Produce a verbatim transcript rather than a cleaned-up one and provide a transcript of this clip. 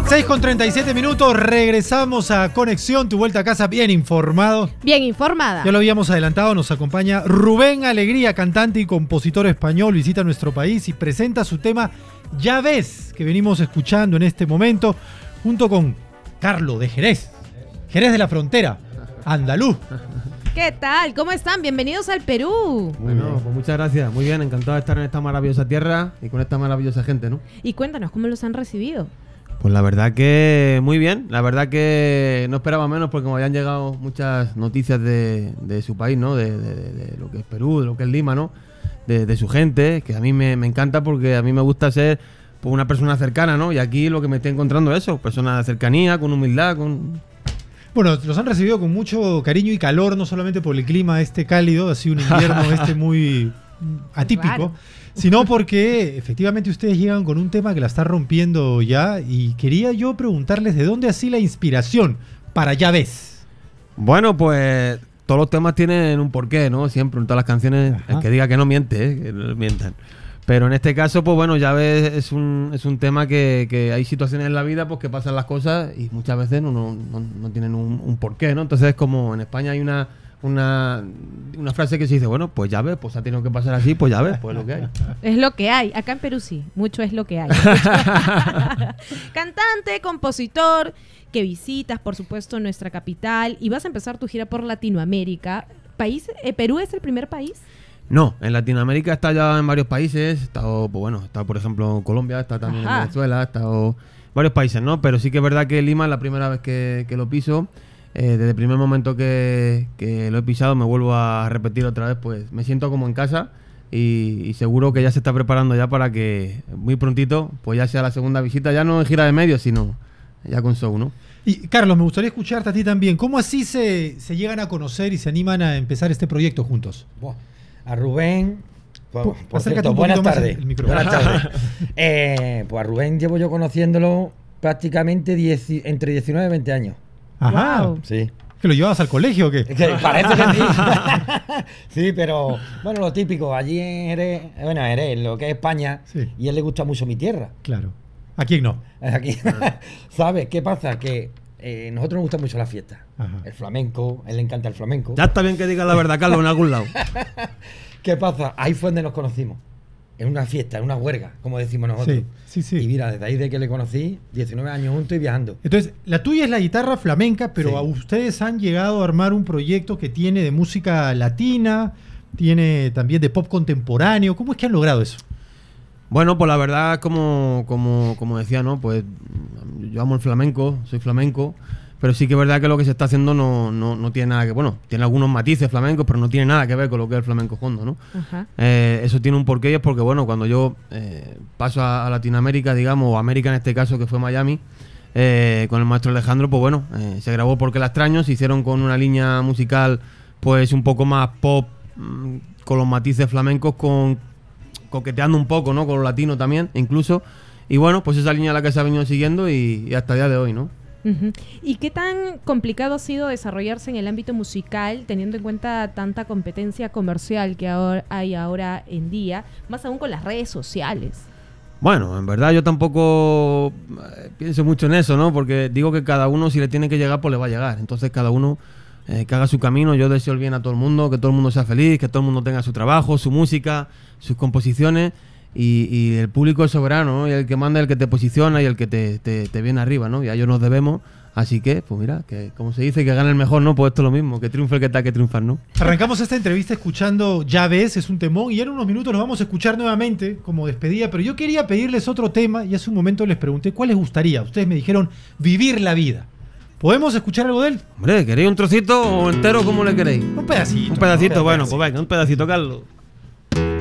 seis con treinta y siete minutos, regresamos a Conexión, tu vuelta a casa bien informado. Bien informada. Ya lo habíamos adelantado, nos acompaña Rubén Alegría, cantante y compositor español, visita nuestro país y presenta su tema Ya Ves, que venimos escuchando en este momento, junto con Carlos de Jerez, Jerez de la Frontera, andaluz. ¿Qué tal? ¿Cómo están? Bienvenidos al Perú. Bueno, pues muchas gracias, muy bien, encantado de estar en esta maravillosa tierra y con esta maravillosa gente, ¿no? Y cuéntanos, ¿cómo los han recibido? Pues la verdad que muy bien, la verdad que no esperaba menos porque como habían llegado muchas noticias de, de su país, ¿no? De, de, de, de lo que es Perú, de lo que es Lima, ¿no? De, de su gente, que a mí me, me encanta porque a mí me gusta ser pues, una persona cercana, ¿no? Y aquí lo que me estoy encontrando es eso, personas de cercanía, con humildad, con... Bueno, los han recibido con mucho cariño y calor, no solamente por el clima este cálido, así un invierno este muy atípico, Claro. sino porque efectivamente ustedes llegan con un tema que la está rompiendo ya y quería yo preguntarles de dónde así la inspiración para Ya Ves. Bueno, pues todos los temas tienen un porqué, ¿no? Siempre en todas las canciones, Ajá. el que diga que no miente, ¿eh? Que no mientan. Pero en este caso, pues bueno, Ya Ves, es un, es un tema que, que hay situaciones en la vida pues que pasan las cosas y muchas veces no, no, no, no tienen un, un porqué, ¿no? Entonces, como en España hay una, una, una frase que se dice, bueno, pues ya ves, pues ha tenido que pasar así, pues ya ves, pues es lo que hay. Es lo que hay. Acá en Perú sí, mucho es lo que hay. Cantante, compositor, que visitas, por supuesto, nuestra capital y vas a empezar tu gira por Latinoamérica. ¿País, eh, ¿Perú es el primer país? No, en Latinoamérica he estado ya en varios países, he estado, pues bueno, he estado por ejemplo en Colombia, he estado también Ajá. en Venezuela, he estado en varios países, ¿no? Pero sí que es verdad que Lima es la primera vez que, que lo piso. Eh, desde el primer momento que, que lo he pisado me vuelvo a repetir otra vez, pues me siento como en casa y, y seguro que ya se está preparando ya para que muy prontito pues ya sea la segunda visita, ya no en gira de medios, sino ya con show, ¿no? Y Carlos, me gustaría escucharte a ti también. ¿Cómo así se, se llegan a conocer y se animan a empezar este proyecto juntos? Bueno, a Rubén, por, Pu- por acércate cierto, un buenas poquito más tardes. el micrófono. Buenas tardes. Eh, pues a Rubén llevo yo conociéndolo prácticamente diez, entre diecinueve y veinte años. Ajá. Wow. Sí. ¿Que lo llevabas al colegio o qué? Es que parece que sí. Sí, pero bueno, lo típico, allí en Jerez, bueno, en Jerez, lo que es España, Sí. y a él le gusta mucho mi tierra. Claro. ¿A quién no? Aquí, ¿sabes qué pasa? Que eh, nosotros nos gusta mucho la fiesta. Ajá. El flamenco, a él le encanta el flamenco. Ya está bien que digas la verdad, Carlos, en algún lado. ¿Qué pasa? Ahí fue donde nos conocimos. En una fiesta, en una huelga, como decimos nosotros. Sí, sí, sí. Y mira, desde ahí de que le conocí, diecinueve años juntos y viajando. Entonces, la tuya es la guitarra flamenca, pero Sí. a ustedes han llegado a armar un proyecto que tiene de música latina, tiene también de pop contemporáneo. ¿Cómo es que han logrado eso? Bueno, pues la verdad, como, como, como decía, ¿no? Pues yo amo el flamenco, soy flamenco, pero sí que es verdad que lo que se está haciendo no, no, no tiene nada que... Bueno, tiene algunos matices flamencos, pero no tiene nada que ver con lo que es el flamenco hondo, ¿no? Ajá. Eh, eso tiene un porqué y es porque, bueno, cuando yo eh, paso a, a Latinoamérica, digamos, o América en este caso, que fue Miami, eh, con el maestro Alejandro, pues bueno, eh, se grabó Porque la extraño, se hicieron con una línea musical, pues un poco más pop, mmm, con los matices flamencos, con coqueteando un poco, ¿no? Con lo latino también, incluso. Y bueno, pues esa línea es la que se ha venido siguiendo y, y hasta el día de hoy, ¿no? Ujú. ¿Y qué tan complicado ha sido desarrollarse en el ámbito musical, teniendo en cuenta tanta competencia comercial que ahora hay ahora en día, más aún con las redes sociales? Bueno, en verdad yo tampoco eh, pienso mucho en eso, ¿no? Porque digo que cada uno, si le tiene que llegar, pues le va a llegar. Entonces cada uno eh, que haga su camino. Yo deseo el bien a todo el mundo, que todo el mundo sea feliz, que todo el mundo tenga su trabajo, su música, sus composiciones. Y, y el público es soberano, ¿no? Y el que manda, el que te posiciona y el que te, te, te viene arriba, ¿no? Y a ellos nos debemos. Así que, pues mira, que como se dice, que gane el mejor, ¿no? Pues esto es lo mismo, que triunfe el que está que triunfar, ¿no? Arrancamos esta entrevista escuchando Ya Ves, es un temón, y en unos minutos nos vamos a escuchar nuevamente como despedida, pero yo quería pedirles otro tema y hace un momento les pregunté cuál les gustaría. Ustedes me dijeron vivir la vida. ¿Podemos escuchar algo de él? Hombre, ¿queréis un trocito o entero? ¿Cómo le queréis? Un pedacito. Un pedacito, ¿no? bueno, pues venga, un pedacito, Carlos.